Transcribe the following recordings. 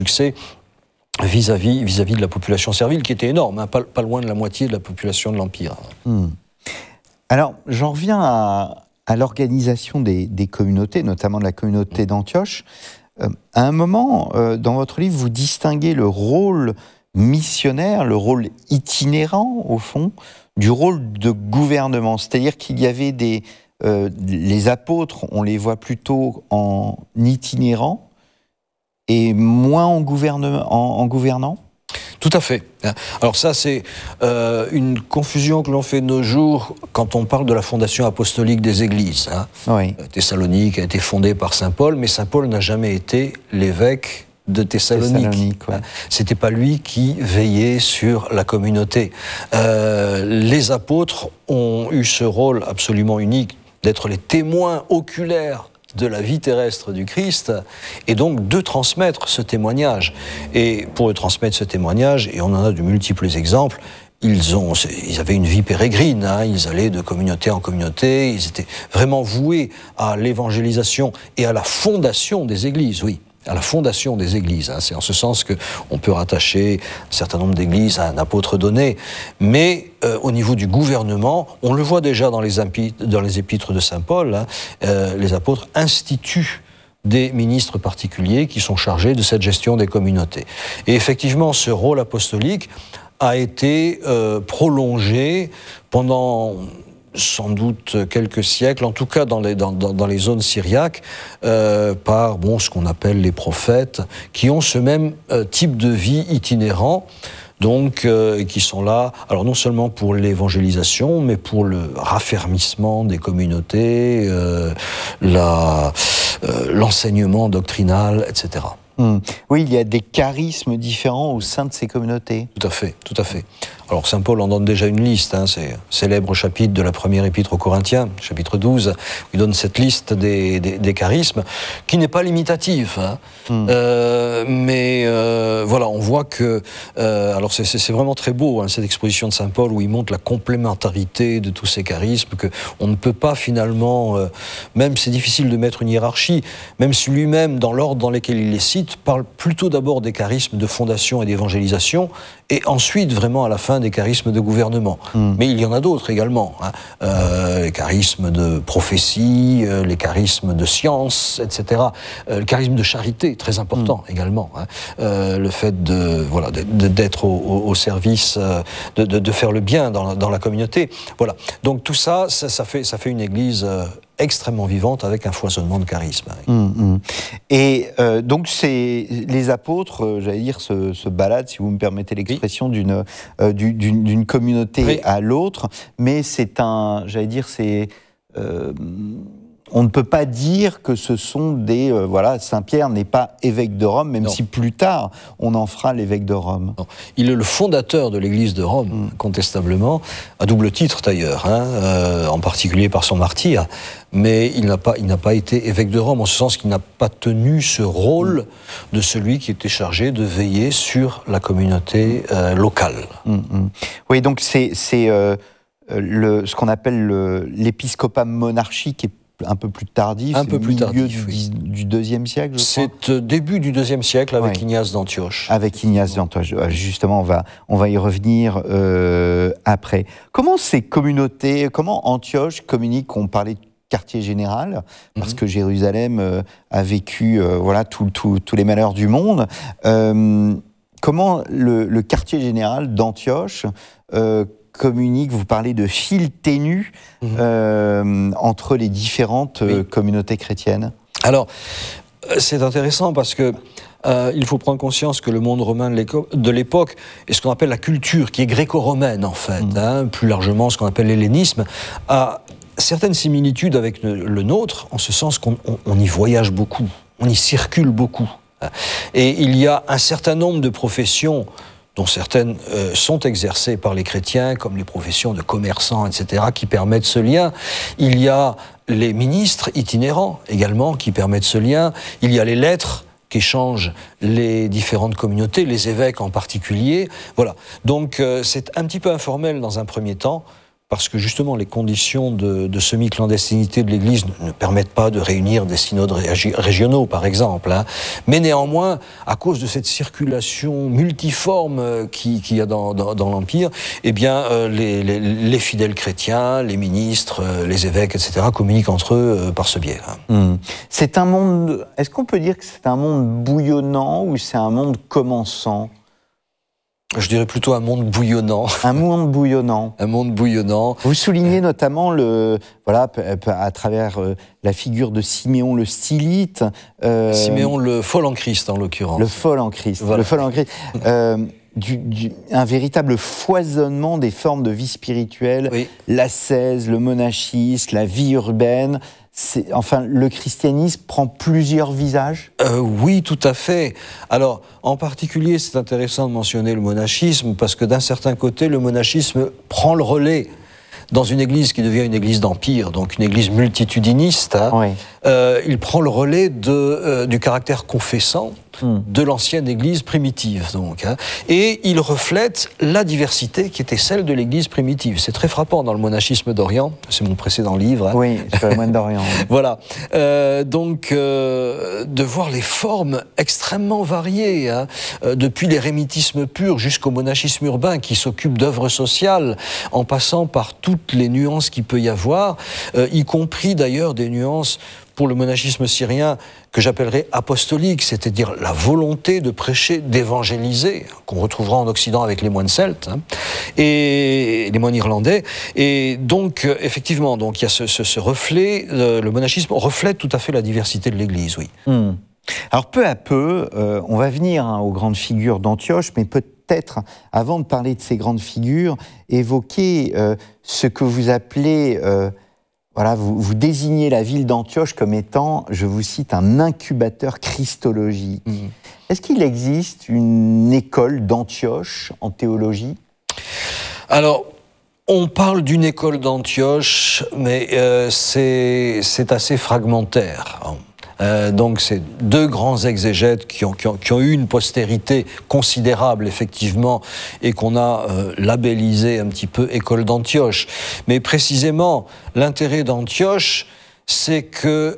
succès vis-à-vis de la population servile, qui était énorme, hein, pas loin de la moitié de la population de l'Empire. Alors, j'en reviens à l'organisation des communautés, notamment de la communauté d'Antioche. À un moment, dans votre livre, vous distinguez le rôle missionnaire, le rôle itinérant, au fond, du rôle de gouvernement. C'est-à-dire qu'il y avait les apôtres, on les voit plutôt en itinérant et moins en gouvernant. Tout à fait. Alors ça, c'est une confusion que l'on fait de nos jours quand on parle de la fondation apostolique des églises. Hein. Oui. Thessalonique a été fondée par saint Paul, mais saint Paul n'a jamais été l'évêque de Thessalonique. Ouais. C'était pas lui qui veillait sur la communauté. Les apôtres ont eu ce rôle absolument unique d'être les témoins oculaires de la vie terrestre du Christ, et donc de transmettre ce témoignage. Et pour le transmettre ce témoignage, et on en a de multiples exemples, ils avaient une vie pérégrine, hein, ils allaient de communauté en communauté, ils étaient vraiment voués à l'évangélisation et à la fondation des églises, oui. À la fondation des églises. Hein. C'est en ce sens qu'on peut rattacher un certain nombre d'églises à un apôtre donné. Mais au niveau du gouvernement, on le voit déjà dans les épîtres de saint Paul, hein, les apôtres instituent des ministres particuliers qui sont chargés de cette gestion des communautés. Et effectivement, ce rôle apostolique a été prolongé pendant sans doute quelques siècles, en tout cas dans les zones syriaques, par ce qu'on appelle les prophètes, qui ont ce même type de vie itinérant, donc qui sont là, alors non seulement pour l'évangélisation, mais pour le raffermissement des communautés, l'enseignement doctrinal, etc. Oui, il y a des charismes différents au sein de ces communautés. Tout à fait, tout à fait. Alors saint Paul en donne déjà une liste, hein, c'est le célèbre chapitre de la première épître aux Corinthiens, chapitre 12, où il donne cette liste des charismes, qui n'est pas limitative, hein. Mais voilà, on voit que, alors c'est vraiment très beau, hein, cette exposition de saint Paul, où il montre la complémentarité de tous ces charismes, qu'on ne peut pas finalement, même c'est difficile de mettre une hiérarchie, même si lui-même, dans l'ordre dans lequel il les cite, parle plutôt d'abord des charismes de fondation et d'évangélisation, et ensuite vraiment à la fin des charismes de gouvernement. Mais il y en a d'autres également, hein. Les charismes de prophétie, les charismes de science, etc. Le charisme de charité, très important également, hein. Le fait d'être au service, de faire le bien dans la communauté. Voilà. Donc tout ça fait une église extrêmement vivante avec un foisonnement de charisme. Et donc les apôtres, j'allais dire, se baladent, si vous me permettez l'expression, d'une communauté à l'autre, mais on ne peut pas dire que ce sont des... Saint-Pierre n'est pas évêque de Rome, même si plus tard, on en fera l'évêque de Rome. Non. Il est le fondateur de l'église de Rome, incontestablement, à double titre d'ailleurs, hein, en particulier par son martyre, mais il n'a pas été évêque de Rome, en ce sens qu'il n'a pas tenu ce rôle de celui qui était chargé de veiller sur la communauté locale. Oui, donc c'est ce qu'on appelle l'épiscopat monarchique est un peu plus tardif, du IIe siècle, je crois. C'est début du IIe siècle avec Ignace d'Antioche. Avec Ignace d'Antioche. Justement, on va y revenir après. Comment ces communautés, comment Antioche communique, on parlait de quartier général, parce que Jérusalem a vécu tous les malheurs du monde. Comment le quartier général d'Antioche communique, vous parlez de fil ténu entre les différentes communautés chrétiennes? Alors, c'est intéressant parce que il faut prendre conscience que le monde romain de l'époque est ce qu'on appelle la culture, qui est gréco-romaine en fait, hein, plus largement ce qu'on appelle l'hellénisme, a certaines similitudes avec le nôtre, en ce sens qu'on y voyage beaucoup, on y circule beaucoup. Et il y a un certain nombre de professions dont certaines sont exercées par les chrétiens, comme les professions de commerçants, etc., qui permettent ce lien. Il y a les ministres itinérants, également, qui permettent ce lien. Il y a les lettres qu'échangent les différentes communautés, les évêques en particulier. Voilà. Donc, c'est un petit peu informel dans un premier temps, parce que justement les conditions de semi-clandestinité de l'Église ne permettent pas de réunir des synodes régionaux, par exemple. Hein. Mais néanmoins, à cause de cette circulation multiforme qu'il y a dans l'Empire, eh bien, les fidèles chrétiens, les ministres, les évêques, etc., communiquent entre eux par ce biais. Hein. C'est un monde. Est-ce qu'on peut dire que c'est un monde bouillonnant ou c'est un monde commençant ? Je dirais plutôt un monde bouillonnant. Un monde bouillonnant. Un monde bouillonnant. Vous soulignez notamment à travers la figure de Siméon le Stylite. Siméon le fol en Christ, en l'occurrence. Le fol en Christ. Voilà. Le fol en Christ. Un véritable foisonnement des formes de vie spirituelle, oui. L'ascèse, le monachisme, la vie urbaine. Enfin, le christianisme prend plusieurs visages ? Oui, tout à fait. Alors, en particulier, c'est intéressant de mentionner le monachisme, parce que d'un certain côté, le monachisme prend le relais dans une église qui devient une église d'empire, donc une église multitudiniste. Hein. Oui. Il prend le relais du caractère confessant de l'ancienne église primitive, donc, hein, et il reflète la diversité qui était celle de l'église primitive. C'est très frappant dans le monachisme d'Orient, c'est mon précédent livre. Hein. Oui, sur le moine d'Orient. Voilà, de voir les formes extrêmement variées, hein, depuis l'érémitisme pur jusqu'au monachisme urbain qui s'occupe d'œuvres sociales, en passant par toutes les nuances qu'il peut y avoir, y compris d'ailleurs des nuances pour le monachisme syrien que j'appellerais apostolique, c'est-à-dire la volonté de prêcher, d'évangéliser, qu'on retrouvera en Occident avec les moines celtes, hein, et les moines irlandais. Et donc, effectivement, donc, il y a ce reflet, le monachisme reflète tout à fait la diversité de l'Église, oui. Alors, peu à peu, on va venir aux grandes figures d'Antioche, mais peut-être, avant de parler de ces grandes figures, évoquer ce que vous appelez... vous désignez la ville d'Antioche comme étant, je vous cite, un incubateur christologique. Est-ce qu'il existe une école d'Antioche en théologie ? Alors, on parle d'une école d'Antioche, mais c'est assez fragmentaire. Donc c'est deux grands exégètes qui ont eu une postérité considérable, effectivement, et qu'on a labellisé un petit peu école d'Antioche. Mais précisément, l'intérêt d'Antioche, c'est que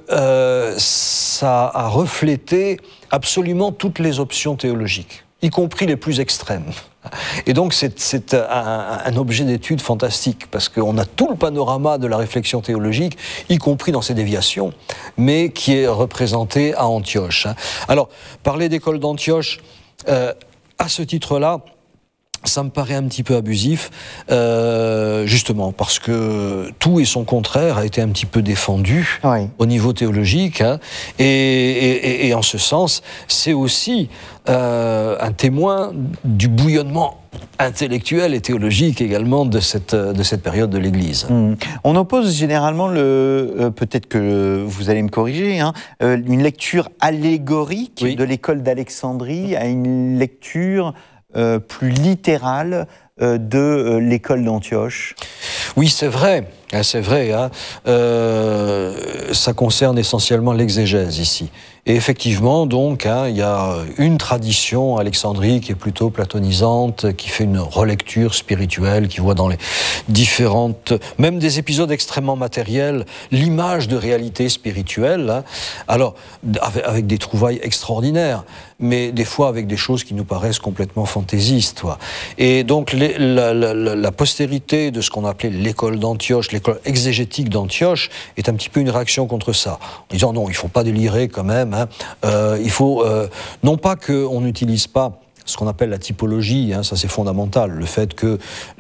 ça a reflété absolument toutes les options théologiques, y compris les plus extrêmes. Et donc c'est un objet d'étude fantastique, parce qu'on a tout le panorama de la réflexion théologique, y compris dans ses déviations, mais qui est représenté à Antioche. Alors, parler d'école d'Antioche, à ce titre-là, ça me paraît un petit peu abusif, justement parce que tout et son contraire a été un petit peu défendu au niveau théologique, hein, et en ce sens, c'est aussi un témoin du bouillonnement intellectuel et théologique également de cette période de l'Église. On oppose généralement, peut-être que vous allez me corriger, hein, une lecture allégorique de l'école d'Alexandrie à une lecture plus littérale de l'école d'Antioche. Oui, c'est vrai. C'est vrai. Hein. Ça concerne essentiellement l'exégèse ici. Et effectivement, donc, hein, il y a une tradition à Alexandrie qui est plutôt platonisante, qui fait une relecture spirituelle, qui voit dans les différentes, même des épisodes extrêmement matériels, l'image de réalité spirituelle. Hein. Alors, avec des trouvailles extraordinaires, mais des fois avec des choses qui nous paraissent complètement fantaisistes. Quoi. Et donc, la postérité de ce qu'on appelait l'école d'Antioche, l'école exégétique d'Antioche, est un petit peu une réaction contre ça. En disant non, il ne faut pas délirer quand même. Hein. Il faut, non pas qu'on n'utilise pas ce qu'on appelle la typologie, hein, ça c'est fondamental, le fait que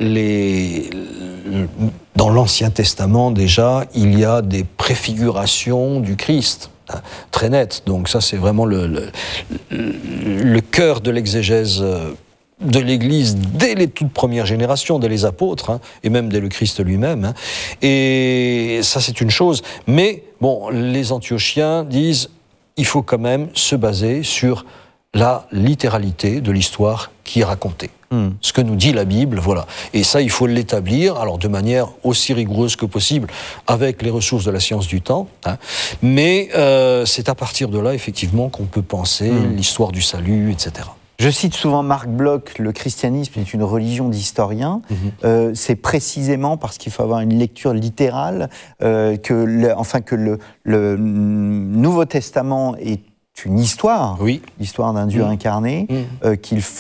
dans l'Ancien Testament déjà, il y a des préfigurations du Christ, hein, très nettes, donc ça c'est vraiment le cœur de l'exégèse de l'Église dès les toutes premières générations, dès les apôtres, hein, et même dès le Christ lui-même. Hein. Et ça, c'est une chose. Mais, bon, les Antiochiens disent il faut quand même se baser sur la littéralité de l'histoire qui est racontée. Ce que nous dit la Bible, voilà. Et ça, il faut l'établir, alors de manière aussi rigoureuse que possible, avec les ressources de la science du temps. Hein. Mais c'est à partir de là, effectivement, qu'on peut penser l'histoire du salut, etc. Je cite souvent Marc Bloch, le christianisme est une religion d'historiens. C'est précisément parce qu'il faut avoir une lecture littérale que le Nouveau Testament est une histoire, l'histoire d'un Dieu incarné,